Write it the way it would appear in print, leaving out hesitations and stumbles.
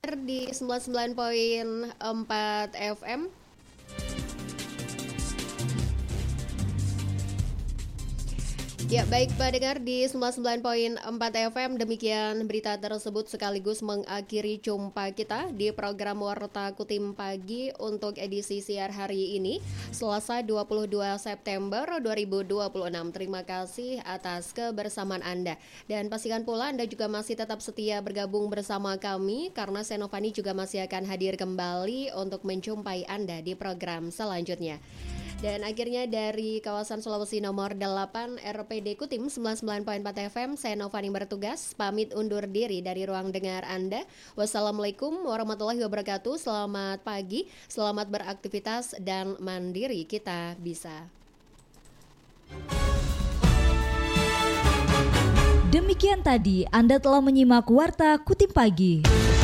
pendengar di 99,4 FM. Ya, baik pendengar di 99,4 FM, demikian berita tersebut sekaligus mengakhiri jumpa kita di program Warta Kutim Pagi untuk edisi siar hari ini, Selasa 22 September 2026. Terima kasih atas kebersamaan Anda. Dan pastikan pula Anda juga masih tetap setia bergabung bersama kami karena Senovani juga masih akan hadir kembali untuk menjumpai Anda di program selanjutnya. Dan akhirnya dari kawasan Sulawesi nomor 8 RPD Kutim 99,4 FM, saya Novani bertugas pamit undur diri dari ruang dengar Anda. Wassalamualaikum warahmatullahi wabarakatuh. Selamat pagi, selamat beraktivitas dan mandiri kita bisa. Demikian tadi Anda telah menyimak Warta Kutim Pagi.